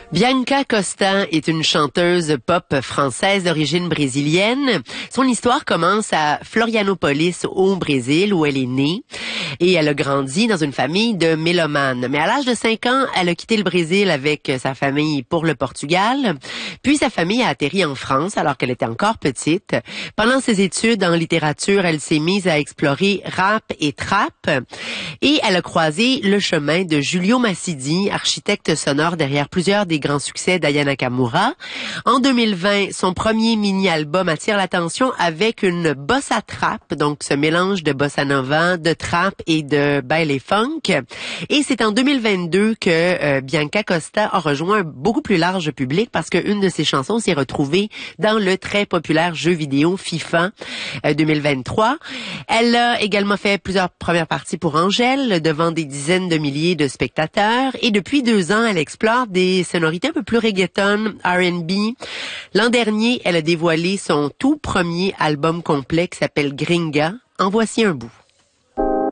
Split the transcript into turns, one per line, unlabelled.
Bianca Costa est une chanteuse pop française d'origine brésilienne. Son histoire commence à Florianópolis au Brésil où elle est née et elle a grandi dans une famille de mélomanes. Mais à l'âge de 5 ans, elle a quitté le Brésil avec sa famille pour le Portugal. Puis sa famille a atterri en France alors qu'elle était encore petite. Pendant ses études en littérature, elle s'est mise à explorer rap et trap et elle a croisé le chemin de Julio Massidi, architecte sonore derrière plusieurs des grands succès d'Aya Nakamura. En 2020, son premier mini-album attire l'attention avec une bossa trap, donc ce mélange de bossa nova, de trap et de baile funk. Et c'est en 2022 que Bianca Costa a rejoint un beaucoup plus large public parce qu'une de ses chansons s'est retrouvée dans le très populaire jeu vidéo FIFA 2023. Elle a également fait plusieurs premières parties pour Angèle devant des dizaines de milliers de spectateurs et depuis 2 ans, elle explore des sonorités un peu plus reggaeton, R&B. L'an dernier, elle a dévoilé son tout premier album complet qui s'appelle Gringa. En voici un bout.